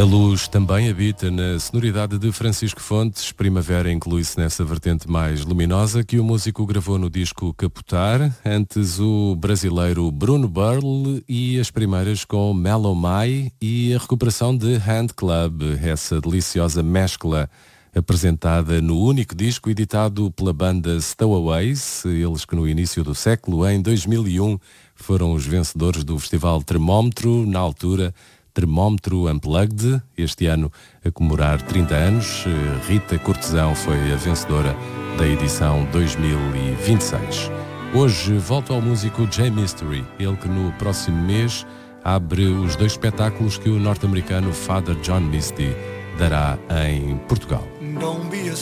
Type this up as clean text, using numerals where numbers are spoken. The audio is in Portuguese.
A luz também habita na sonoridade de Francisco Fontes. Primavera inclui-se nessa vertente mais luminosa que o músico gravou no disco Capotar. Antes o brasileiro Bruno Burle e as primeiras com Mellow Mai e a recuperação de Hand Club, essa deliciosa mescla apresentada no único disco editado pela banda Stowaways, eles que no início do século, em 2001, foram os vencedores do Festival Termómetro, na altura Termómetro Unplugged, este ano a comemorar 30 anos. Rita Cortesão foi a vencedora da edição 2026. Hoje volto ao músico Jay Mystery, ele que no próximo mês abre os 2 espetáculos que o norte-americano Father John Misty dará em Portugal. Don't be a